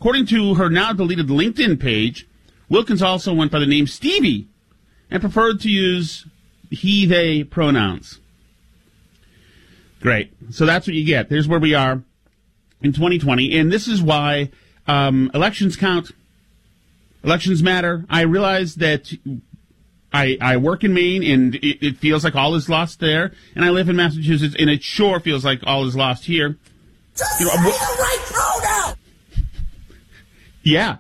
According to her now deleted LinkedIn page, Wilkins also went by the name Stevie and preferred to use he, they pronouns. Great. So that's what you get. There's where we are in 2020. And this is why elections count. Elections matter. I realize that I work in Maine, and it feels like all is lost there. And I live in Massachusetts, and it sure feels like all is lost here. Just say the right pronoun! Yeah.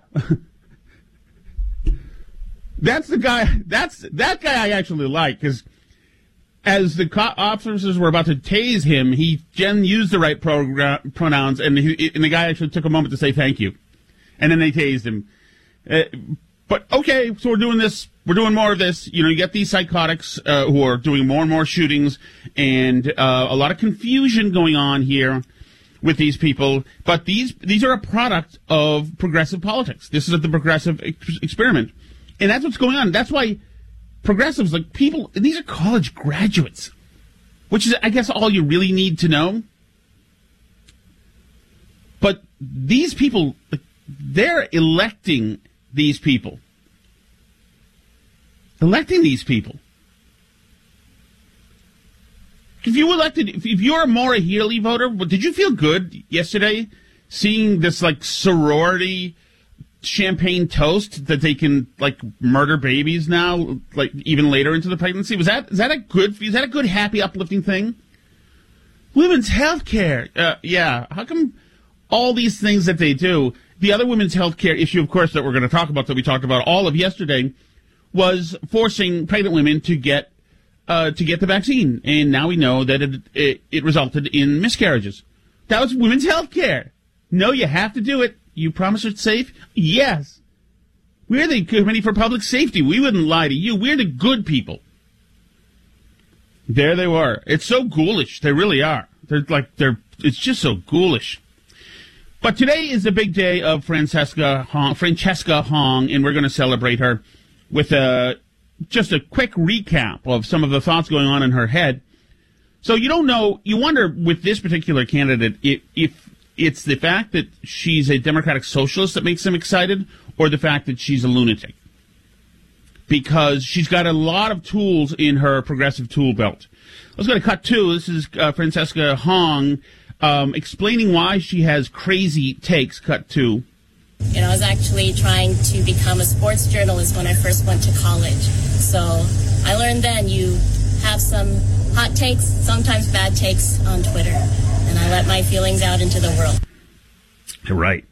That's the guy. That guy I actually like, because as the officers were about to tase him, he used the right pronouns, and the guy actually took a moment to say thank you, and then they tased him. But okay, so we're doing this. We're doing more of this. You know, you get these psychotics who are doing more and more shootings, and a lot of confusion going on here with these people. But these are a product of progressive politics. This is the progressive experiment, and that's what's going on. That's why progressives, like people, these are college graduates, which is, I guess, all you really need to know. But these people, they're electing these people. Electing these people. If you're a Maura Healey voter, did you feel good yesterday seeing this, like, sorority champagne toast that they can, like, murder babies now, like, even later into the pregnancy? Is that a good, happy, uplifting thing? Women's health care. Yeah. How come all these things that they do? The other women's health care issue, of course, that we're going to talk about, that we talked about all of yesterday, was forcing pregnant women to get the vaccine. And now we know that it resulted in miscarriages. That was women's health care. No, you have to do it. You promise it's safe? Yes. We're the Committee for Public Safety. We wouldn't lie to you. We're the good people. There they were. It's so ghoulish. They really are. It's just so ghoulish. But today is the big day of Francesca Hong, and we're going to celebrate her with just a quick recap of some of the thoughts going on in her head. So you don't know, you wonder with this particular candidate if it's the fact that she's a Democratic socialist that makes them excited, or the fact that she's a lunatic. Because she's got a lot of tools in her progressive tool belt. Let's go to cut two. This is Francesca Hong explaining why she has crazy takes. Cut two. You know, I was actually trying to become a sports journalist when I first went to college. So I learned then you have some hot takes, sometimes bad takes on Twitter. And I let my feelings out into the world. You're right.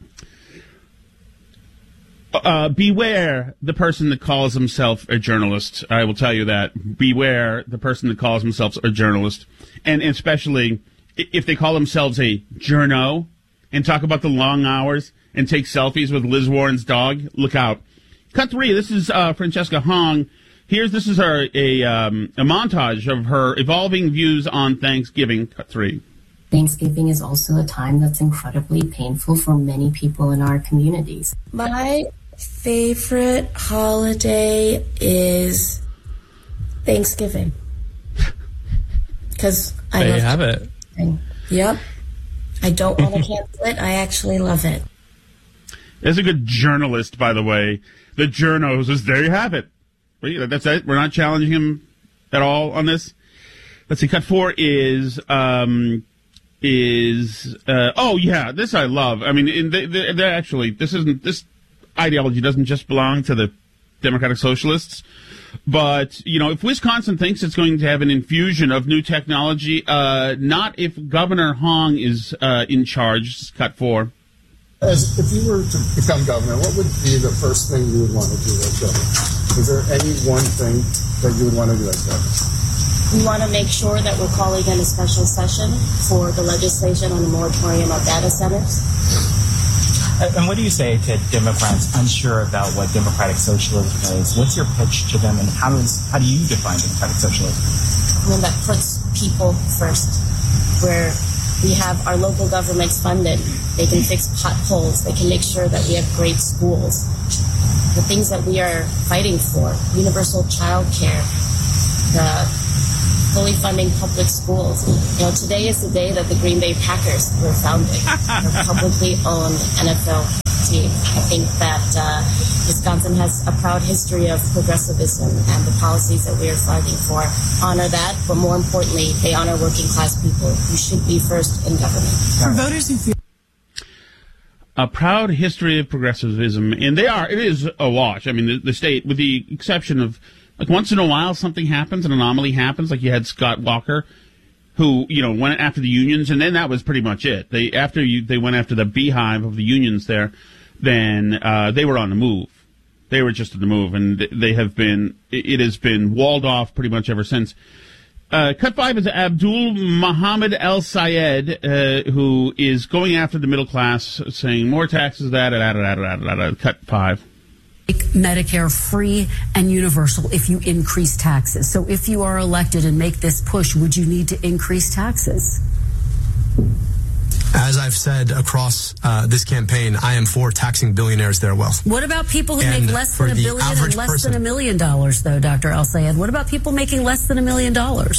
Beware the person that calls himself a journalist. I will tell you that. Beware the person that calls himself a journalist. And especially if they call themselves a journo and talk about the long hours and take selfies with Liz Warren's dog. Look out. Cut three. This is Francesca Hong. This is her a montage of her evolving views on Thanksgiving. Cut three. Thanksgiving is also a time that's incredibly painful for many people in our communities. My favorite holiday is Thanksgiving. Because I love have it. Yep. I don't want to cancel it. I actually love it. There's a good journalist, by the way. The journo says, there you have it. That's it. We're not challenging him at all on this. Let's see. Cut four is oh yeah, this I love. I mean, they're actually, this ideology doesn't just belong to the Democratic Socialists, but you know, if Wisconsin thinks it's going to have an infusion of new technology, not if Governor Hong is in charge. Cut four. If you were to become governor, what would be the first thing you would want to do as governor? Is there any one thing that you would want to do as governor? We want to make sure that we're calling in a special session for the legislation on the moratorium of data centers. And what do you say to Democrats unsure about what democratic socialism is? What's your pitch to them, and how do you define democratic socialism? One that puts people first, where we have our local governments funded. They can fix potholes. They can make sure that we have great schools. The things that we are fighting for, universal child care, the fully funding public schools. You know, today is the day that the Green Bay Packers were founded. They're publicly owned NFL team. I think that Wisconsin has a proud history of progressivism, and the policies that we are fighting for honor that, but more importantly, they honor working class people who should be first in government. For voters who feel a proud history of progressivism, and it is awash. I mean, the state, with the exception of, like, once in a while something happens, an anomaly happens, like you had Scott Walker, who, went after the unions, and then that was pretty much it. They went after the beehive of the unions there, then they were on the move. They were just on the move, and it has been walled off pretty much ever since. Cut 5 is Abdul Muhammad El Sayed, who is going after the middle class, saying more taxes, Cut 5. Make Medicare free and universal if you increase taxes. So if you are elected and make this push, would you need to increase taxes? As I've said across this campaign, I am for taxing billionaires their wealth. What about people who make less than $1 billion and less than $1 million, though, Dr. El Sayed? What about people making less than $1 million?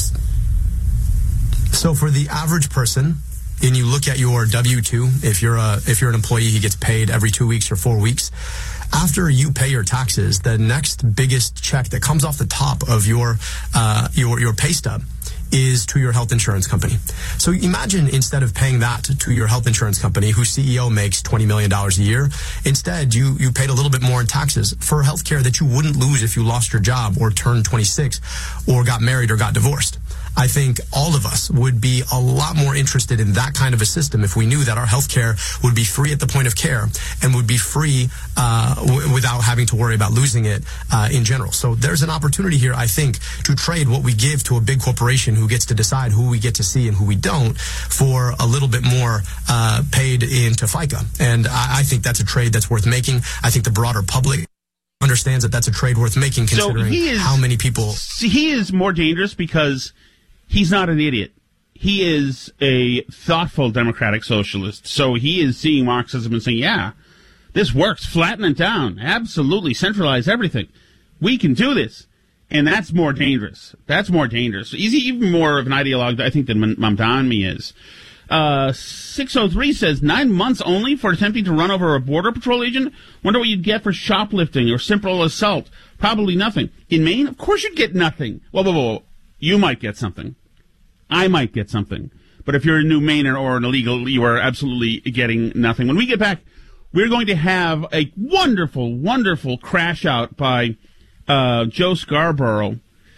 So for the average person, and you look at your W-2, if you're an employee, he gets paid every 2 weeks or 4 weeks. After you pay your taxes, the next biggest check that comes off the top of your pay stub is to your health insurance company. So imagine, instead of paying that to your health insurance company, whose CEO makes $20 million a year, instead you paid a little bit more in taxes for health care that you wouldn't lose if you lost your job or turned 26 or got married or got divorced. I think all of us would be a lot more interested in that kind of a system if we knew that our health care would be free at the point of care and would be free without having to worry about losing it in general. So there's an opportunity here, I think, to trade what we give to a big corporation who gets to decide who we get to see and who we don't for a little bit more paid into FICA. And I think that's a trade that's worth making. I think the broader public understands that that's a trade worth making, considering how many people... He is more dangerous because... he's not an idiot. He is a thoughtful democratic socialist. So he is seeing Marxism and saying, yeah, this works. Flatten it down. Absolutely. Centralize everything. We can do this. And that's more dangerous. That's more dangerous. He's even more of an ideologue, I think, than Mamdani is. 603 says, 9 months only for attempting to run over a border patrol agent? Wonder what you'd get for shoplifting or simple assault. Probably nothing. In Maine, of course you'd get nothing. Whoa. You might get something. I might get something. But if you're a new Mainer or an illegal, you are absolutely getting nothing. When we get back, we're going to have a wonderful, wonderful crash out by Joe Scarborough.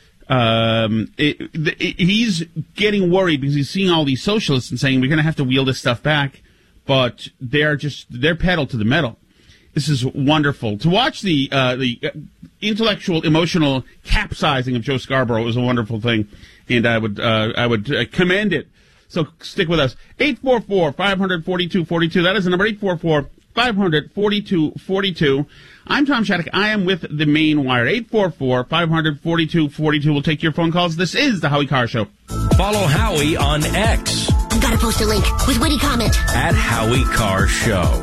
He's getting worried because he's seeing all these socialists and saying we're going to have to wheel this stuff back, but they're pedal to the metal. This is wonderful. To watch the intellectual, emotional capsizing of Joe Scarborough is a wonderful thing, and I would commend it. So stick with us. 844-500-4242. That is the number, 844-500-4242. I'm Tom Shattuck. I am with the Main Wire. 844-500-4242. We'll take your phone calls. This is the Howie Carr Show. Follow Howie on X. Gotta post a link with witty comment. At Howie Carr Show.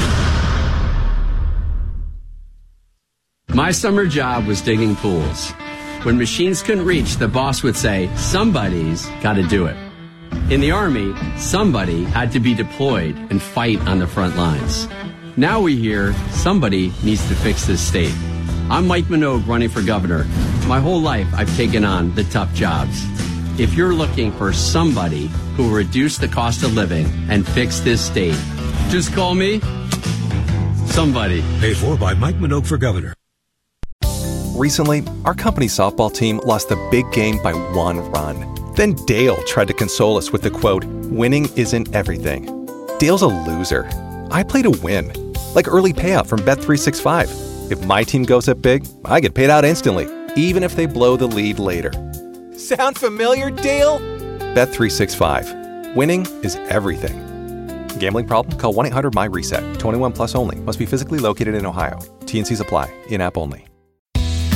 My summer job was digging pools. When machines couldn't reach, the boss would say, somebody's got to do it. In the Army, somebody had to be deployed and fight on the front lines. Now we hear somebody needs to fix this state. I'm Mike Minogue running for governor. My whole life I've taken on the tough jobs. If you're looking for somebody who will reduce the cost of living and fix this state, just call me somebody. Paid for by Mike Minogue for governor. Recently, our company softball team lost the big game by 1 run. Then Dale tried to console us with the quote, winning isn't everything. Dale's a loser. I play to win. Like early payout from Bet365. If my team goes up big, I get paid out instantly, even if they blow the lead later. Sound familiar, Dale? Bet365. Winning is everything. Gambling problem? Call 1-800-MY-RESET. 21 plus only. Must be physically located in Ohio. T&Cs apply. In-app only.